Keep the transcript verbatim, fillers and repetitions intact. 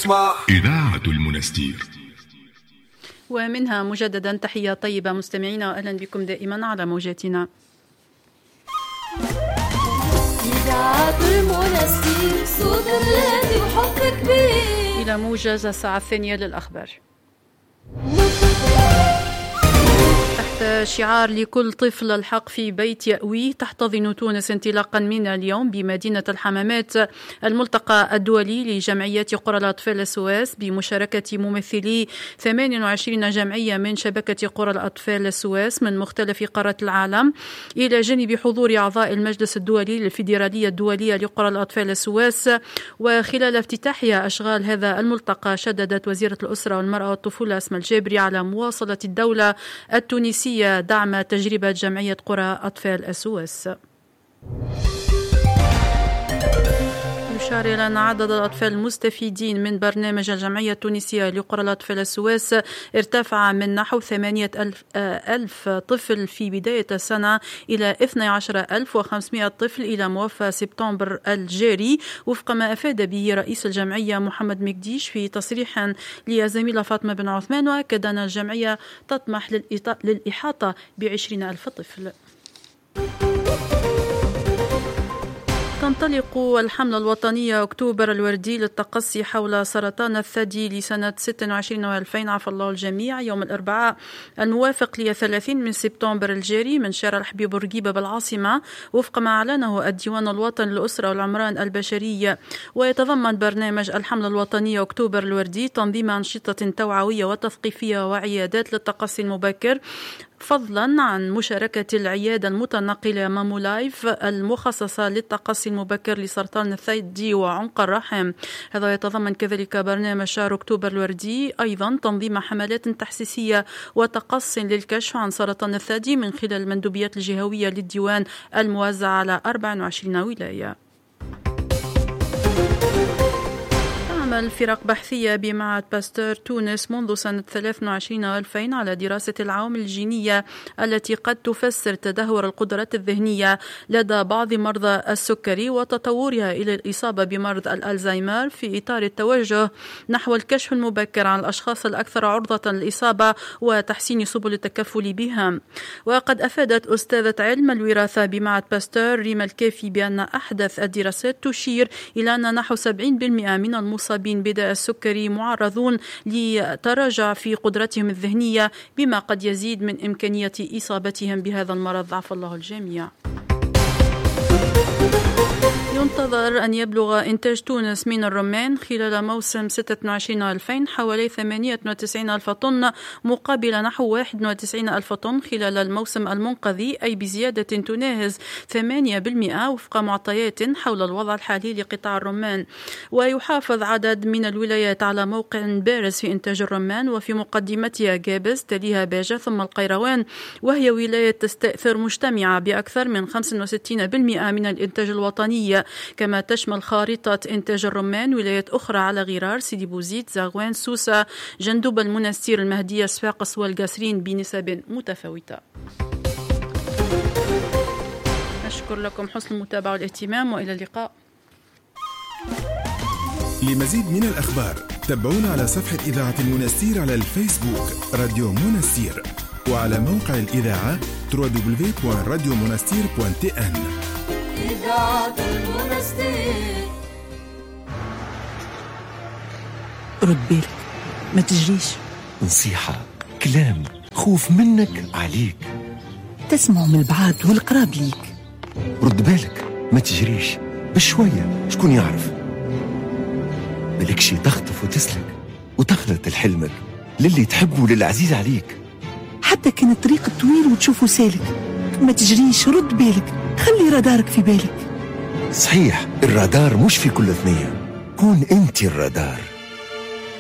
تسمع إذاعة المنستير. ومنها مجددا تحية طيبة مستمعينا، وأهلا بكم دائما على موجاتنا. إذاعة المنستير صوت الهادي وحب كبير. إلى موجز الساعة الثانية للأخبار. تحت شعار لكل طفل الحق في بيت يأويه، تحتضن تونس انطلاقا من اليوم بمدينة الحمامات الملتقى الدولي لجمعيات قرى الأطفال السواس بمشاركة ممثلي ثمانية وعشرين جمعية من شبكة قرى الأطفال السواس من مختلف قارات العالم، إلى جانب حضور أعضاء المجلس الدولي للفيدرالية الدولية لقرى الأطفال السواس. وخلال افتتاحها أشغال هذا الملتقى، شددت وزيرة الأسرة والمرأة والطفولة أسماء الجابري على مواصلة الدولة التونسية دعم تجربة جمعية قرى أطفال السواس. يشار إلى أن عدد الأطفال المستفيدين من برنامج الجمعية التونسية لقرى الأطفال السواس ارتفع من نحو ثمانية ألف, ألف طفل في بداية السنة إلى اثني عشر ألف وخمسمائة طفل إلى موفى سبتمبر الجاري، وفق ما أفاد به رئيس الجمعية محمد مكديش في تصريح لزميلة فاطمة بن عثمان، وأكد أن الجمعية تطمح للإحاطة بعشرين ألف طفل. تنطلق الحملة الوطنية أكتوبر الوردي للتقصي حول سرطان الثدي لسنة ستة وعشرين وألفين، عفى الله الجميع، يوم الأربعاء الموافق لثلاثين من سبتمبر الجاري من شارع الحبيب بورقيبة بالعاصمة، وفق ما أعلنه الديوان الوطني للأسرة والعمران البشرية. ويتضمن برنامج الحملة الوطنية أكتوبر الوردي تنظيم أنشطة توعوية وتثقيفية وعيادات للتقصي المبكر، فضلا عن مشاركة العيادة المتنقلة مامو لايف المخصصة للتقصي المبكر لسرطان الثدي وعنق الرحم. هذا يتضمن كذلك برنامج شهر أكتوبر الوردي أيضا تنظيم حملات تحسيسية وتقص للكشف عن سرطان الثدي من خلال المندوبيات الجهوية للديوان الموزعة على أربع وعشرين ولاية. تعمل فرق بحثية بمعهد باستور تونس منذ سنة ثلاثة وعشرين وألفين على دراسة العوامل الجينية التي قد تفسر تدهور القدرات الذهنية لدى بعض مرضى السكري وتطورها إلى الإصابة بمرض الألزهايمر، في إطار التوجه نحو الكشف المبكر عن الأشخاص الأكثر عرضة للإصابة وتحسين سبل التكفل بها. وقد أفادت أستاذة علم الوراثة بمعهد باستور ريما الكافي بأن أحدث الدراسات تشير إلى أن نحو سبعين بالمئة من المصابين بداء السكري معرضون لتراجع في قدرتهم الذهنية، بما قد يزيد من إمكانية إصابتهم بهذا المرض، عفى الله الجميع. ينتظر أن يبلغ إنتاج تونس من الرمان خلال موسم ستة وعشرين ألفين حوالي ثمانية وتسعين ألف طن، مقابل نحو واحد وتسعين ألف طن خلال الموسم المنقذي، أي بزيادة تناهز ثمانية بالمئة وفق معطيات حول الوضع الحالي لقطاع الرمان. ويحافظ عدد من الولايات على موقع بارز في إنتاج الرمان، وفي مقدمتها جابس، تليها باجة، ثم القيروان، وهي ولاية تستأثر مجتمعة بأكثر من خمسة وستين بالمئة من الإنتاج الوطني. كما تشمل خارطة إنتاج الرمان ولايات أخرى على غرار، سيدي بوزيد، زاغوان، سوسة، جندوب، المنستير، المهدية، صفاقس والقاسرين بنسب متفاوتة. أشكر لكم حسن المتابعة والاهتمام، وإلى اللقاء. لمزيد من الأخبار تابعونا على صفحة إذاعة المنستير على الفيسبوك راديو منستير، وعلى موقع الإذاعة دبليو دبليو دبليو دوت راديو منستير دوت تي إن. إذاعة المنستير. رد بالك، ما تجريش. نصيحة، كلام، خوف منك عليك. تسمع من البعاد والقراب ليك. رد بالك، ما تجريش، بشوية شكون يعرف. ملكشي تخطف وتسلك وتخلط لحلمك للي تحبه وللعزيز عليك. حتى كان الطريق طويل وتشوفه سالك، ما تجريش، رد بالك، خلي رادارك في بالك. صحيح، الرادار مش في كل ثنية، كون انت الرادار.